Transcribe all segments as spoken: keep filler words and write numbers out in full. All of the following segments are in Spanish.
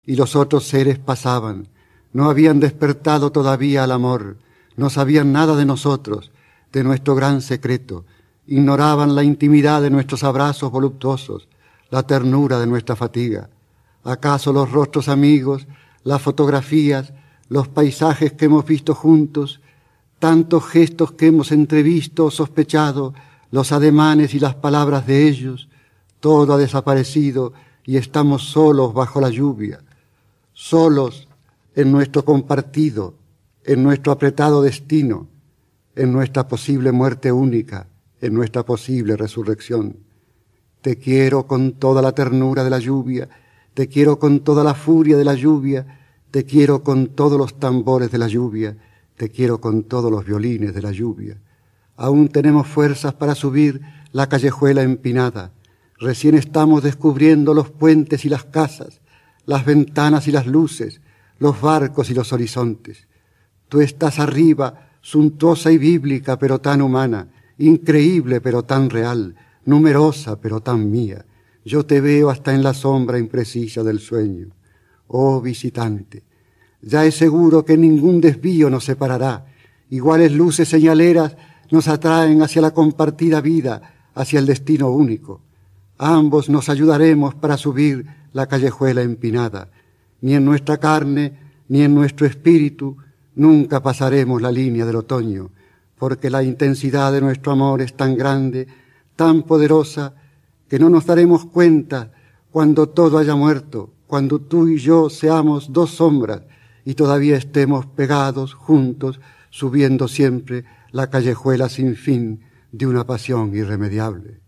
y los otros seres pasaban. No habían despertado todavía al amor, no sabían nada de nosotros, de nuestro gran secreto, ignoraban la intimidad de nuestros abrazos voluptuosos, la ternura de nuestra fatiga. ¿Acaso los rostros amigos, las fotografías, los paisajes que hemos visto juntos, tantos gestos que hemos entrevisto o sospechado, los ademanes y las palabras de ellos, todo ha desaparecido y estamos solos bajo la lluvia, solos en nuestro compartido, en nuestro apretado destino, en nuestra posible muerte única, en nuestra posible resurrección? Te quiero con toda la ternura de la lluvia, te quiero con toda la furia de la lluvia, te quiero con todos los tambores de la lluvia, te quiero con todos los violines de la lluvia. Aún tenemos fuerzas para subir la callejuela empinada. Recién estamos descubriendo los puentes y las casas, las ventanas y las luces, los barcos y los horizontes. Tú estás arriba, suntuosa y bíblica, pero tan humana, increíble, pero tan real, numerosa, pero tan mía. Yo te veo hasta en la sombra imprecisa del sueño. Oh visitante, ya es seguro que ningún desvío nos separará. Iguales luces señaleras nos atraen hacia la compartida vida, hacia el destino único. Ambos nos ayudaremos para subir la callejuela empinada. Ni en nuestra carne, ni en nuestro espíritu, nunca pasaremos la línea del otoño, porque la intensidad de nuestro amor es tan grande, tan poderosa, que no nos daremos cuenta cuando todo haya muerto, cuando tú y yo seamos dos sombras y todavía estemos pegados, juntos, subiendo siempre la callejuela sin fin de una pasión irremediable.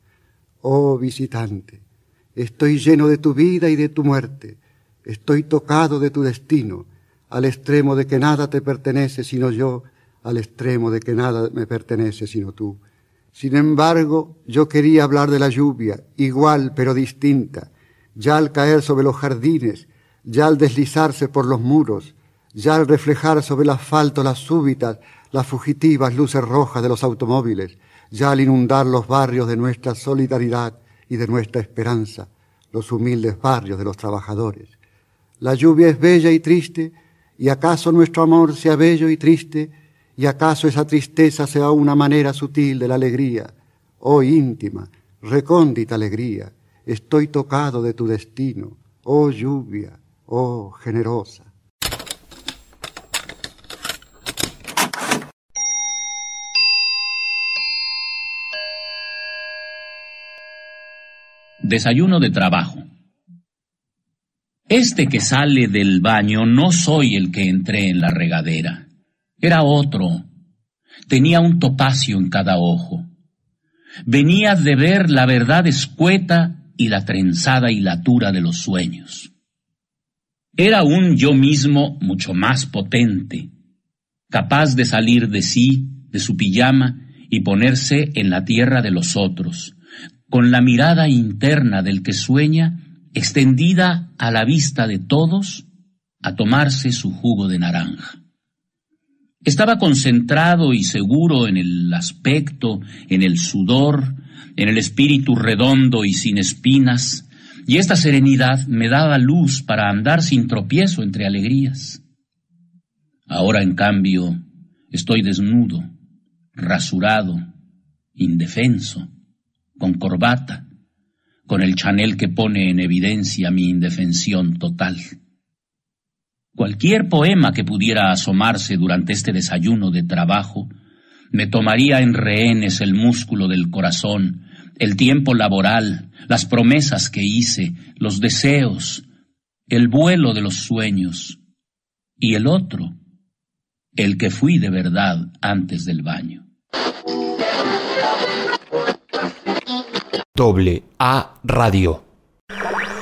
Oh visitante, estoy lleno de tu vida y de tu muerte, estoy tocado de tu destino, al extremo de que nada te pertenece sino yo, al extremo de que nada me pertenece sino tú. Sin embargo, yo quería hablar de la lluvia, igual pero distinta, ya al caer sobre los jardines, ya al deslizarse por los muros, ya al reflejar sobre el asfalto las súbitas, las fugitivas luces rojas de los automóviles, ya al inundar los barrios de nuestra solidaridad y de nuestra esperanza, los humildes barrios de los trabajadores. La lluvia es bella y triste, y acaso nuestro amor sea bello y triste, y acaso esa tristeza sea una manera sutil de la alegría. Oh íntima, recóndita alegría, estoy tocado de tu destino. Oh lluvia, oh generosa. Desayuno de trabajo. Este que sale del baño no soy el que entré en la regadera. Era otro. Tenía un topacio en cada ojo. Venía de ver la verdad escueta y la trenzada hilatura de los sueños. Era un yo mismo mucho más potente, capaz de salir de sí, de su pijama, y ponerse en la tierra de los otros, con la mirada interna del que sueña, extendida a la vista de todos, a tomarse su jugo de naranja. Estaba concentrado y seguro en el aspecto, en el sudor, en el espíritu redondo y sin espinas, y esta serenidad me daba luz para andar sin tropiezo entre alegrías. Ahora, en cambio, estoy desnudo, rasurado, indefenso, con corbata, con el Chanel que pone en evidencia mi indefensión total. Cualquier poema que pudiera asomarse durante este desayuno de trabajo me tomaría en rehenes el músculo del corazón, el tiempo laboral, las promesas que hice, los deseos, el vuelo de los sueños, y el otro, el que fui de verdad antes del baño. Doble A Radio.